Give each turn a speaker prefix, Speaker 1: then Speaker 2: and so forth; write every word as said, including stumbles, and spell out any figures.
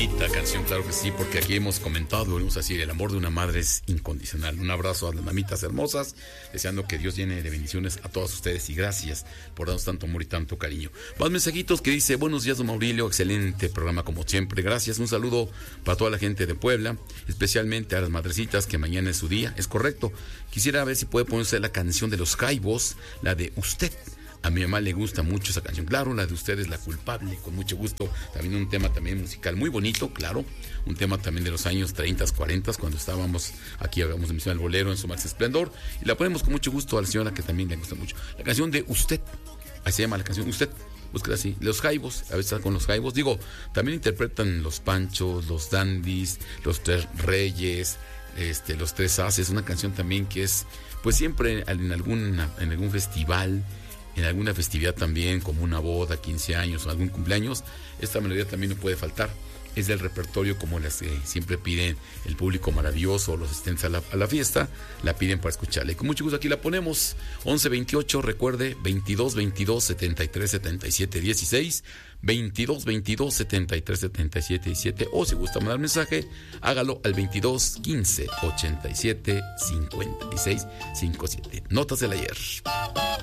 Speaker 1: bonita canción, claro que sí, porque aquí hemos comentado, volvemos a decir, el amor de una madre es incondicional. Un abrazo a las mamitas hermosas, deseando que Dios llene de bendiciones a todas ustedes y gracias por darnos tanto amor y tanto cariño. Más mensajitos que dice: buenos días, don Maurilio, excelente programa como siempre, gracias. Un saludo para toda la gente de Puebla, especialmente a las madrecitas, que mañana es su día. Es correcto, quisiera ver si puede ponerse la canción de los Jaivos, la de Usted. A mi mamá le gusta mucho esa canción, claro, la de Usted es la culpable, con mucho gusto. También un tema también musical muy bonito, claro, un tema también de los años treinta, cuarenta, cuando estábamos aquí, hagamos emisión al bolero en su máximo esplendor, y la ponemos con mucho gusto a la señora, que también le gusta mucho. La canción de Usted, así se llama la canción, Usted, búsquela así. Los Jaivos, a veces está con los Jaivos, digo, también interpretan los Panchos, los Dandis, los Tres Reyes, este, los Tres Haces, una canción también que es, pues siempre en alguna, en algún festival, en alguna festividad también, como una boda, quince años o algún cumpleaños, esta melodía también no puede faltar. Es del repertorio, como las que siempre piden el público maravilloso, los asistentes a la, a la fiesta, la piden para escucharla. Y con mucho gusto aquí la ponemos. once veintiocho, recuerde, veintidós veintidós setenta y tres setenta y siete dieciséis, veintidós veintidós setenta y tres setenta y siete diecisiete, o si gusta mandar mensaje, hágalo al veintidós quince ochenta y siete cincuenta y seis cincuenta y siete. Notas del ayer.